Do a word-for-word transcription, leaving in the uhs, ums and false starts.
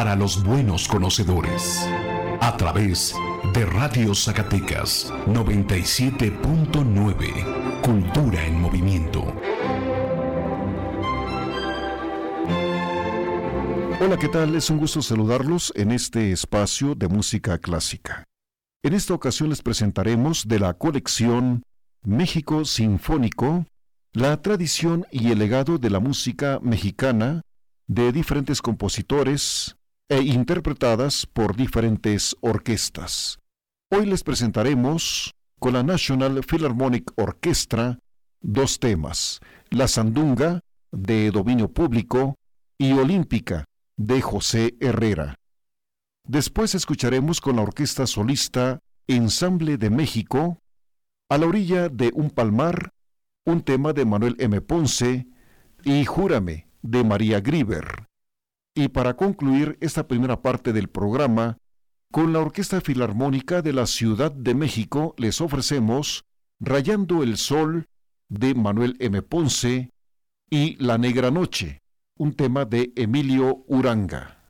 para los buenos conocedores, a través de Radio Zacatecas noventa y siete punto nueve, Cultura en Movimiento. Hola, ¿qué tal? Es un gusto saludarlos en este espacio de música clásica. En esta ocasión les presentaremos de la colección México Sinfónico, la tradición y el legado de la música mexicana de diferentes compositores e interpretadas por diferentes orquestas. Hoy les presentaremos con la National Philharmonic Orchestra dos temas, La Sandunga de Dominio Público y Olímpica de José Herrera. Después escucharemos con la Orquesta Solista Ensamble de México, A la orilla de un palmar, un tema de Manuel M. Ponce, y Júrame de María Grieber. Y para concluir esta primera parte del programa, con la Orquesta Filarmónica de la Ciudad de México les ofrecemos Rayando el Sol de Manuel M. Ponce y La Negra Noche, un tema de Emilio Uranga.